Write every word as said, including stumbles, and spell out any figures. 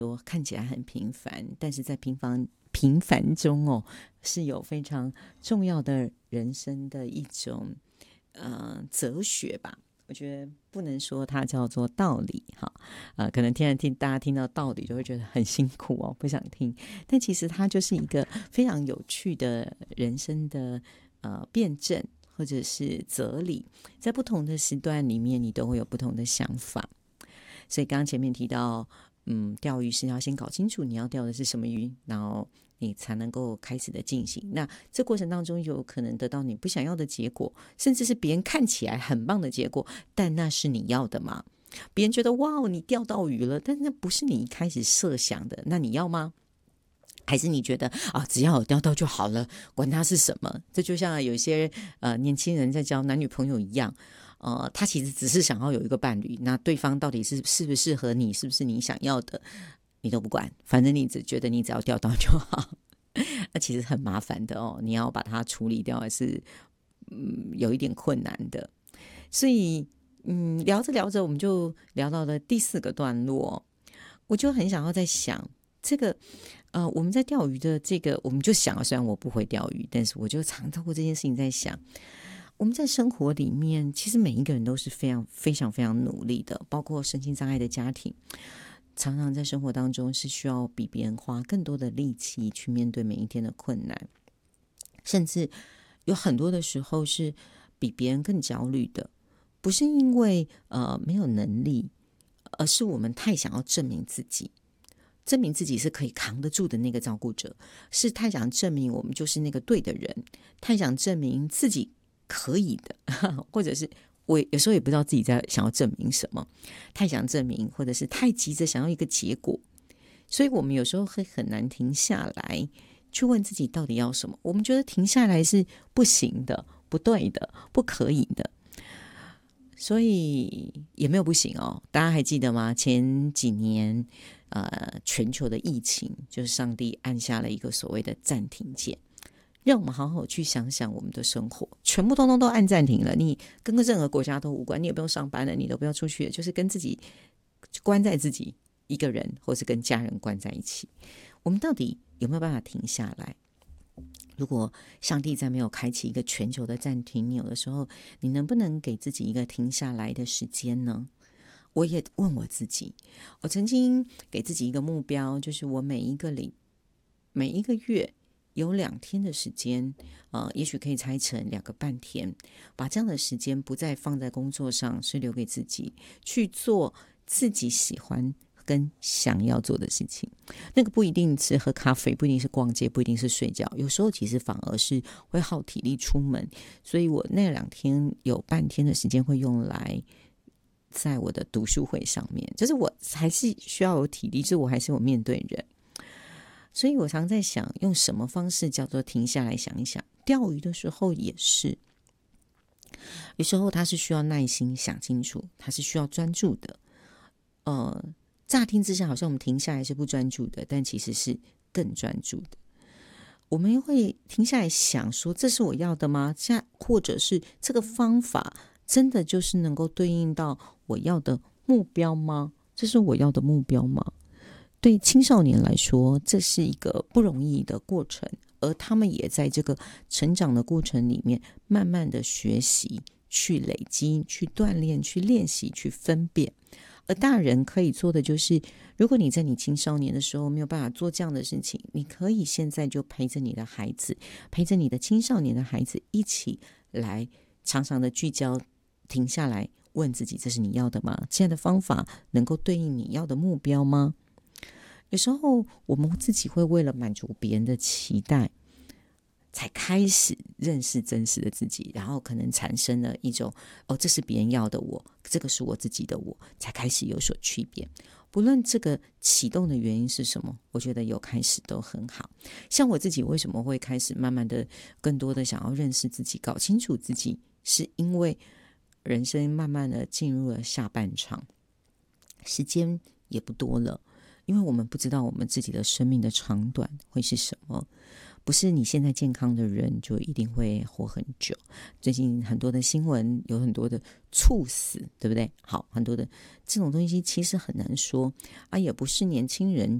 说看起来很平凡，但是在平凡平凡中哦，是有非常重要的人生的一种呃哲学吧。我觉得不能说它叫做道理哈，呃，可能听来听大家听到道理就会觉得很辛苦哦，不想听。但其实它就是一个非常有趣的人生的呃辩证或者是哲理，在不同的时段里面，你都会有不同的想法。所以刚刚前面提到，嗯，钓鱼是要先搞清楚你要钓的是什么鱼，然后你才能够开始的进行。那这过程当中有可能得到你不想要的结果，甚至是别人看起来很棒的结果，但那是你要的吗？别人觉得哇，你钓到鱼了，但那不是你一开始设想的，那你要吗？还是你觉得啊，只要有钓到就好了，管它是什么？这就像有些呃年轻人在交男女朋友一样，呃，他其实只是想要有一个伴侣，那对方到底是适不适合你，是不是你想要的，你都不管，反正你只觉得你只要钓到就好。那其实很麻烦的哦，你要把它处理掉，还是嗯有一点困难的。所以嗯，聊着聊着，我们就聊到了第四个段落，我就很想要在想这个。呃，我们在钓鱼的这个，我们就想，虽然我不会钓鱼，但是我就常透过这件事情在想，我们在生活里面，其实每一个人都是非常非常非常努力的，包括身心障碍的家庭，常常在生活当中是需要比别人花更多的力气去面对每一天的困难，甚至有很多的时候是比别人更焦虑的，不是因为呃没有能力，而是我们太想要证明自己。证明自己是可以扛得住的那个照顾者，是太想证明我们就是那个对的人，太想证明自己可以的，或者是我有时候也不知道自己在想要证明什么，太想证明，或者是太急着想要一个结果，所以我们有时候会很难停下来去问自己到底要什么。我们觉得停下来是不行的、不对的、不可以的。所以也没有不行哦，大家还记得吗？前几年，呃，全球的疫情，就是上帝按下了一个所谓的暂停键，让我们好好去想想我们的生活，全部通通都按暂停了。你跟任何国家都无关，你也不用上班了，你都不要出去了，就是跟自己关在自己一个人，或是跟家人关在一起。我们到底有没有办法停下来？如果上帝在没有开启一个全球的暂停，你有的时候你能不能给自己一个停下来的时间呢？我也问我自己，我曾经给自己一个目标，就是我每一个礼每一个月有两天的时间，呃，也许可以拆成两个半天，把这样的时间不再放在工作上，是留给自己去做自己喜欢跟想要做的事情。那个不一定是喝咖啡，不一定是逛街，不一定是睡觉，有时候其实反而是会耗体力出门。所以我那两天有半天的时间会用来在我的读书会上面，就是我还是需要有体力，就是我还是有面对人。所以我常在想，用什么方式叫做停下来想一想。钓鱼的时候也是，有时候它是需要耐心想清楚，它是需要专注的。呃，乍听之下好像我们停下来是不专注的，但其实是更专注的。我们会停下来想说，这是我要的吗？或者是这个方法真的就是能够对应到我要的目标吗？这是我要的目标吗？对青少年来说，这是一个不容易的过程，而他们也在这个成长的过程里面，慢慢的学习、去累积、去锻炼、去练习、去分辨。而大人可以做的就是，如果你在你青少年的时候没有办法做这样的事情，你可以现在就陪着你的孩子，陪着你的青少年的孩子一起来常常的聚焦，停下来问自己，这是你要的吗？这样的方法能够对应你要的目标吗？有时候我们自己会为了满足别人的期待，才开始认识真实的自己，然后可能产生了一种哦，这是别人要的我，这个是我自己的我，才开始有所区别。不论这个启动的原因是什么，我觉得有开始都很好。像我自己为什么会开始慢慢的更多的想要认识自己，搞清楚自己，是因为人生慢慢的进入了下半场，时间也不多了，因为我们不知道我们自己的生命的长短会是什么， 不是你现在健康的人就一定会活很久。最近很多的新闻有很多的猝死，对不对？好，很多的这种东西其实很难说啊，也不是年轻人